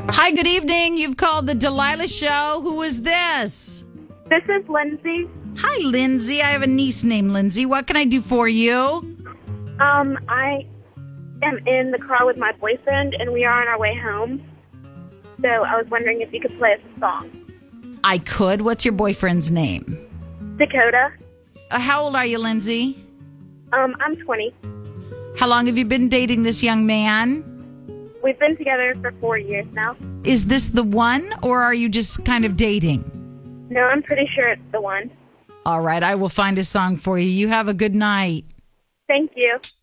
Hi, good evening. You've called the Delilah Show. Who is this? This is Lindsay. Hi, Lindsay. I have a niece named Lindsay. What can I do for you? I am in the car with my boyfriend, and we are on our way home. So I was wondering if you could play us a song. I could. What's your boyfriend's name? Dakota. How old are you, Lindsay? I'm 20. How long have you been dating this young man? We've been together for 4 years now. Is this the one, or are you just kind of dating? No, I'm pretty sure it's the one. All right, I will find a song for you. You have a good night. Thank you.